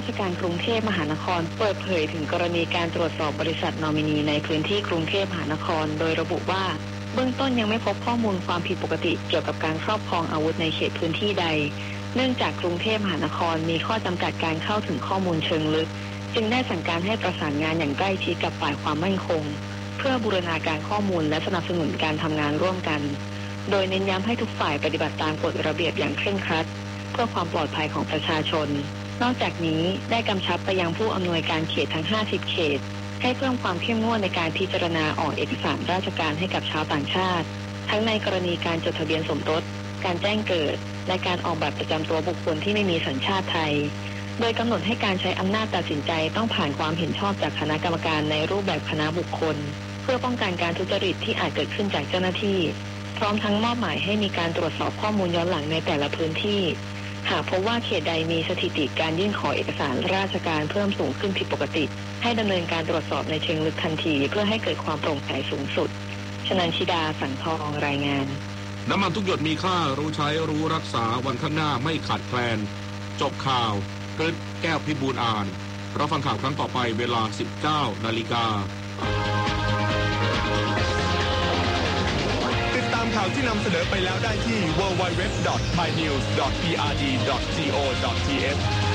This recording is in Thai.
ราชการกรุงเทพมหานครเปิดเผยถึงกรณีการตรวจสอบบริษัทนอมินีในพื้นที่กรุงเทพมหานครโดยระบุว่าเบื้องต้นยังไม่พบข้อมูลความผิดปกติเกี่ยวกับการครอบครองอาวุธในเขตพื้นที่ใดเนื่องจากกรุงเทพมหานครมีข้อจำกัดการเข้าถึงข้อมูลเชิงลึกจึงได้สั่งการให้ประสานงานอย่างใกล้ชิดกับฝ่ายความมั่นคงเพื่อบูรณาการข้อมูลและสนับสนุนการทำงานร่วมกันโดยเน้นย้ำให้ทุกฝ่ายปฏิบัติตามกฎระเบียบอย่างเคร่งครัดเพื่อความปลอดภัยของประชาชนนอกจากนี้ได้กำชับไปยังผู้อำนวยการเขตทั้ง50เขตให้เพิ่มความเข้มงวดในการพิจารณาออกเอกสารราชการให้กับชาวต่างชาติทั้งในกรณีการจดทะเบียนสมรสการแจ้งเกิดและการออกบัตรประจำตัวบุคคลที่ไม่มีสัญชาติไทยโดยกำหนดให้การใช้อำนาจตัดสินใจต้องผ่านความเห็นชอบจากคณะกรรมการในรูปแบบคณะบุคคลเพื่อป้องกันการทุจริตที่อาจเกิดขึ้นจากเจ้าหน้าที่พร้อมทั้งมอบหมายให้มีการตรวจสอบข้อมูลย้อนหลังในแต่ละพื้นที่หากพบว่าเขตใดมีสถิติการยื่นขอเอกสารราชการเพิ่มสูงขึ้นผิดปกติให้ดำเนินการตรวจสอบในเชิงลึกทันทีเพื่อให้เกิดความโปร่งใสสูงสุดชนันชิดาสังทองรายงานน้ำมันทุกหยดมีค่ารู้ใช้รู้รักษาวันข้างหน้าไม่ขาดแคลนจบข่าวกฤษแก้วพิบูลอ่านรับฟังข่าวครั้งต่อไปเวลา 19 นาฬิกาติดตามข่าวที่นำเสนอไปแล้วได้ที่ www.thainews.prd.go.th